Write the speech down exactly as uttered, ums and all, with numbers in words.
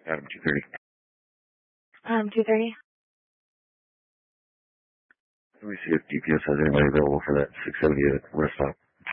Adam two thirty. Um, two thirty. Let me see if D P S has anybody available for that six seventy at rest stop.